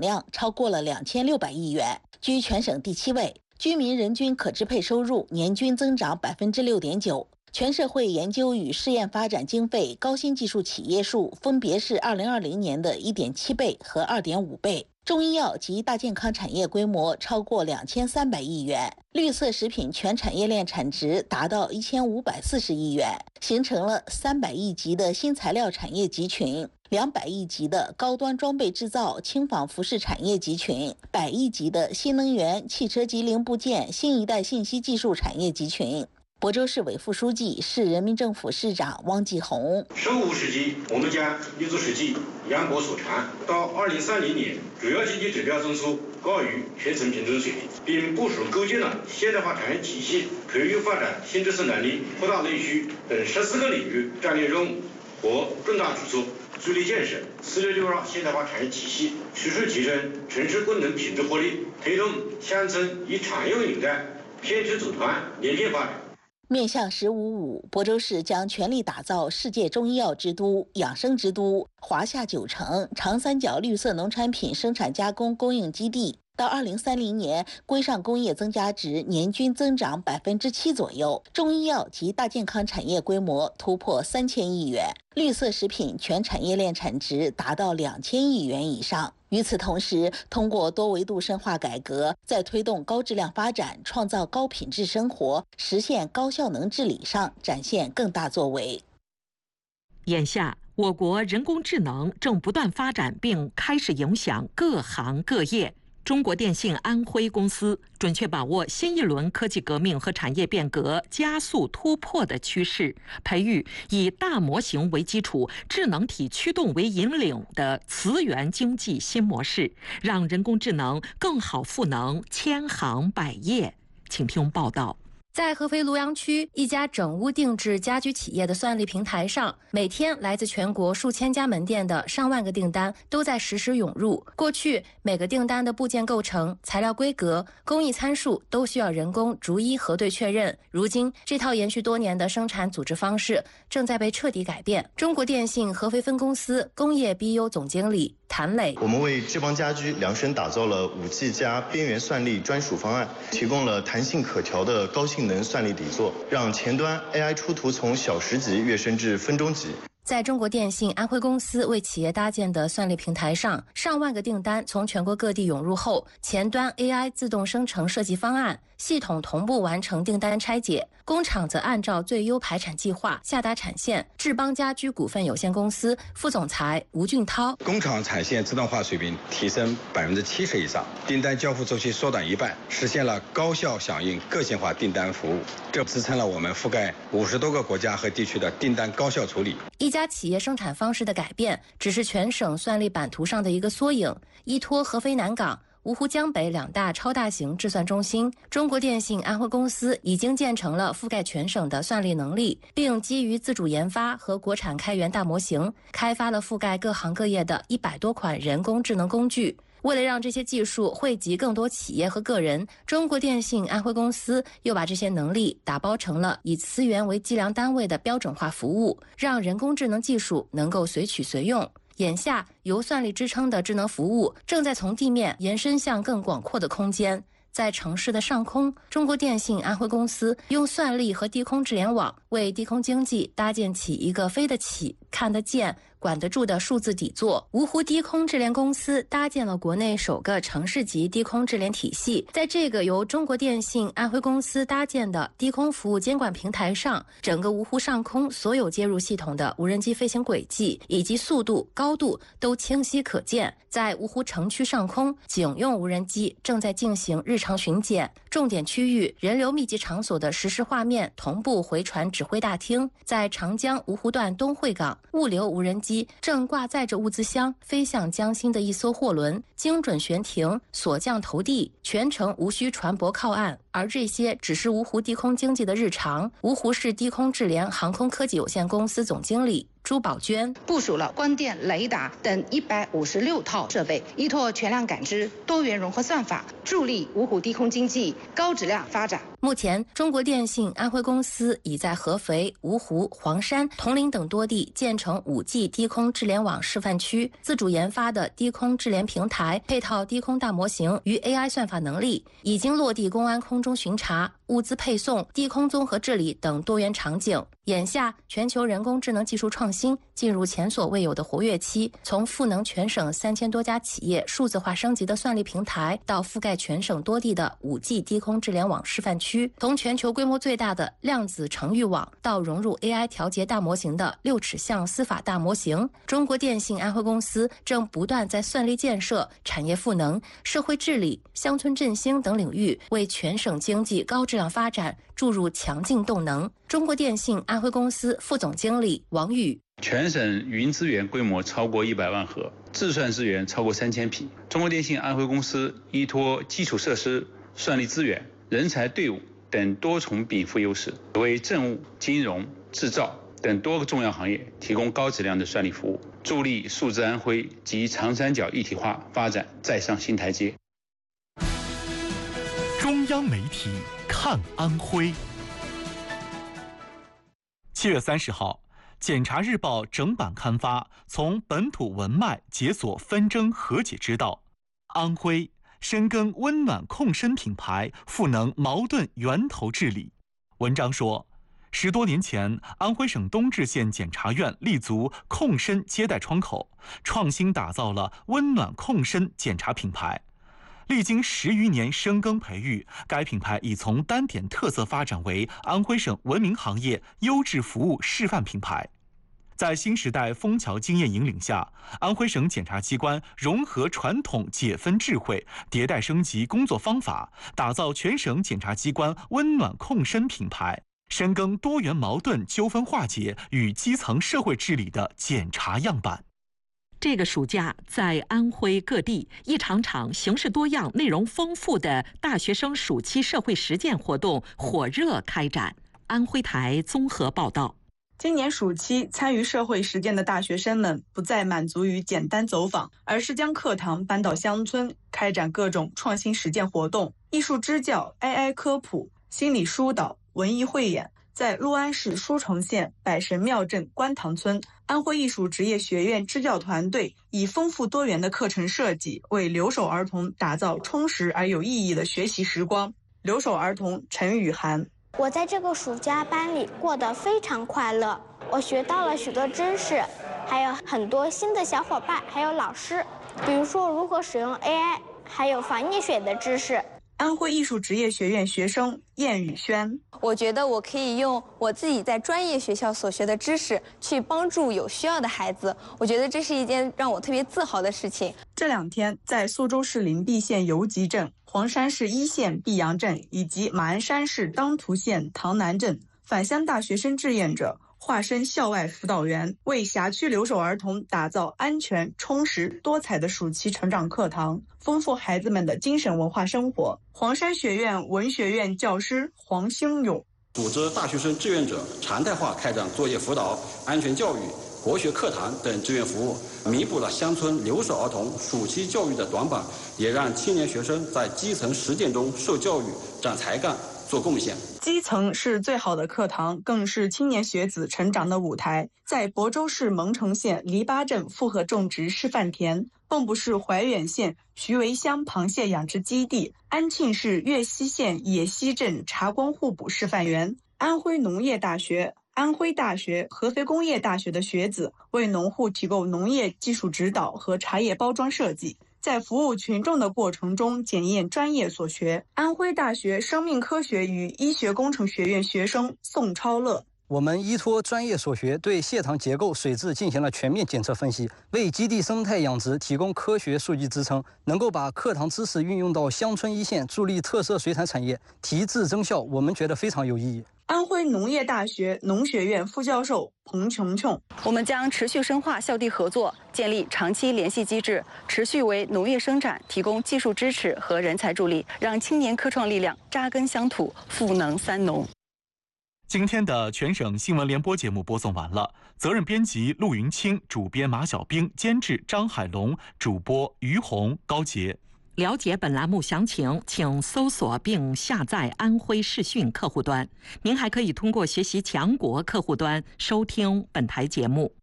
量超过了2600亿元，居全省第7位。居民人均可支配收入年均增长6.9%。全社会研究与试验发展经费高新技术企业数分别是2020年的1.7倍和2.5倍。中医药及大健康产业规模超过2300亿元，绿色食品全产业链产值达到1540亿元，形成了300亿级的新材料产业集群、200亿级的高端装备制造、轻纺服饰产业集群、100亿级的新能源、汽车及零部件、新一代信息技术产业集群。亳州市委副书记、市人民政府市长汪继红。 生物世纪，我们将立足实际，扬博所长，到2030年，主要经济指标增速高于全层平均水平，并部署构建了现代化产业体系、培育发展新知识能力、扩大内需等14个领域战略任务和重大举措，助力建设4.6现代化产业体系，持续提升城市功能品质活力，推动乡村以产业为纽带，片区组团连线发展。 面向“15+5”，亳州市将全力打造世界中医药之都、养生之都、华夏9城、长三角绿色农产品生产加工供应基地。到2030年，规上工业增加值年均增长7%左右，中医药及大健康产业规模突破3000亿元，绿色食品全产业链产值达到2000亿元以上。与此同时，通过多维度深化改革，在推动高质量发展、创造高品质生活、实现高效能治理上展现更大作为。 眼下，我国人工智能正不断发展，并开始影响各行各业。中国电信安徽公司准确把握新一轮科技革命和产业变革加速突破的趋势，培育以大模型为基础、智能体驱动为引领的磁源经济新模式，让人工智能更好赋能千行百业。请听报道。 在合肥庐阳区一家整屋定制家居企业的算力平台上，每天来自全国数千家门店的上万个订单都在实时涌入。过去每个订单的部件构成、材料规格、工艺参数都需要人工逐一核对确认。如今，这套延续多年的生产组织方式正在被彻底改变。中国电信合肥分公司工业 BU 总经理谭磊： 我们为智邦家居量身打造了5G 加边缘算力专属方案，提供了弹性可调的高性能算力底座，让前端 AI 出图从小时级跃升至分钟级。 在中国电信安徽公司为企业搭建的算力平台上，上万个订单从全国各地涌入后，前端 AI 自动生成设计方案，系统同步完成订单拆解，工厂则按照最优排产计划下达产线。智邦家居股份有限公司副总裁吴俊涛： 工厂产线自动化水平提升70%以上，订单交付周期缩短1半，实现了高效响应、个性化订单服务，这支撑了我们覆盖50多个国家和地区的订单高效处理。 一家企业生产方式的改变，只是全省算力版图上的一个缩影。依托合肥南港、芜湖江北2大超大型制算中心，中国电信安徽公司已经建成了覆盖全省的算力能力，并基于自主研发和国产开源大模型，开发了覆盖各行各业的100多款人工智能工具。为了让这些技术惠及更多企业和个人，中国电信安徽公司又把这些能力打包成了以磁源为计量单位的标准化服务，让人工智能技术能够随取随用。眼下，由算力支撑的智能服务正在从地面延伸向更广阔的空间。在城市的上空，中国电信安徽公司用算力和低空智联网为低空经济搭建起一个飞得起、看得见、管得住的数字底座。芜湖低空智联公司搭建了国内首个城市级低空智联体系，在这个由中国电信安徽公司搭建的低空服务监管平台上，整个芜湖上空所有接入系统的无人机飞行轨迹以及速度、高度都清晰可见。在芜湖城区上空，警用无人机正在进行日常巡检，重点区域、人流密集场所的实时画面同步回传指挥大厅。在长江芜湖段东会港，物流无人机正挂载着物资箱飞向江心的一艘货轮，精准悬停、锁降投递，全程无需船舶靠岸。而这些只是芜湖低空经济的日常。芜湖市低空智联航空科技有限公司总经理朱宝娟： 部署了光电、雷达等156套设备，依托全量感知、多元融合算法，助力芜湖低空经济高质量发展。 目前，中国电信安徽公司已在合肥、芜湖、黄山、铜陵等多地建成5G 低空智联网示范区，自主研发的低空智联平台配套低空大模型与 AI 算法能力，已经落地公安空中巡查、物资配送、低空综合治理等多元场景。眼下，全球人工智能技术创新进入前所未有的活跃期，从赋能全省3000多家企业数字化升级的算力平台，到覆盖全省多地的5G 低空智联网示范区，从全球规模最大的量子城域网到融入 AI 调节大模型的6尺巷司法大模型，中国电信安徽公司正不断在算力建设、产业赋能、社会治理、乡村振兴等领域为全省经济高质量发展注入强劲动能。中国电信安徽公司副总经理王宇： 全省云资源规模超过100万核，自算资源超过3000匹。中国电信安徽公司依托基础设施、算力资源、人才队伍等多重禀赋优势，为政务、金融、制造等多个重要行业提供高质量的算力服务，助力数字安徽及长三角一体化发展再上新台阶。 中央媒体看安徽。7月30号，检察日报整版刊发从本土文脉解锁纷争和解之道，安徽深耕温暖控申品牌，赋能矛盾源头治理。文章说，10多年前，安徽省东至县检察院立足控申接待窗口，创新打造了温暖控申检察品牌。历经10余年深耕培育，该品牌已从单点特色发展为安徽省文明行业优质服务示范品牌。在新时代枫桥经验引领下，安徽省检察机关融合传统解分智慧，迭代升级工作方法，打造全省检察机关温暖控申品牌，深耕多元矛盾纠纷化解与基层社会治理的检察样板。 这个暑假，在安徽各地，一场场形式多样、内容丰富的大学生暑期社会实践活动火热开展。安徽台综合报道。 今年暑期参与社会实践的大学生们不再满足于简单走访，而是将课堂搬到乡村，开展各种创新实践活动，艺术支教、AI 科普、心理疏导、文艺汇演。在六安市书城县百神庙镇观塘村，安徽艺术职业学院支教团队以丰富多元的课程设计，为留守儿童打造充实而有意义的学习时光。留守儿童陈雨涵： 我在这个暑假班里过得非常快乐，我学到了许多知识，还有很多新的小伙伴，还有老师，比如说如何使用 AI， 还有防溺水的知识。 安徽艺术职业学院学生燕宇轩： 我觉得我可以用我自己在专业学校所学的知识去帮助有需要的孩子，我觉得这是一件让我特别自豪的事情。 这2天，在苏州市灵璧县游集镇、黄山市一县碧阳镇以及马鞍山市当涂县塘南镇，返乡大学生志愿者化身校外辅导员，为辖区留守儿童打造安全、充实、多彩的暑期成长课堂，丰富孩子们的精神文化生活。黄山学院文学院教师黄兴勇： 组织大学生志愿者常态化开展作业辅导、安全教育、国学课堂等志愿服务，弥补了乡村留守儿童暑期教育的短板，也让青年学生在基层实践中受教育、长才干、做贡献。 基层是最好的课堂，更是青年学子成长的舞台。在亳州市蒙城县篱笆镇复合种植示范田，蚌埠市怀远县徐围乡螃蟹养殖基地，安庆市岳西县野溪镇茶光互补示范园，安徽农业大学、安徽大学、合肥工业大学的学子为农户提供农业技术指导和茶叶包装设计，在服务群众的过程中检验专业所学。安徽大学生命科学与医学工程学院学生宋超乐： 我们依托专业所学，对蟹塘结构、水质进行了全面检测分析，为基地生态养殖提供科学数据支撑，能够把课堂知识运用到乡村一线，助力特色水产产业提质增效，我们觉得非常有意义。 安徽农业大学农学院副教授彭琼琼： 我们将持续深化校地合作，建立长期联系机制，持续为农业生产提供技术支持和人才助力，让青年科创力量扎根乡土，赋能三农。 今天的全省新闻联播节目播送完了，责任编辑陆云清，主编马小兵，监制张海龙，主播于红、高杰。 了解本栏目详情，请搜索并下载安徽视讯客户端。您还可以通过学习强国客户端收听本台节目。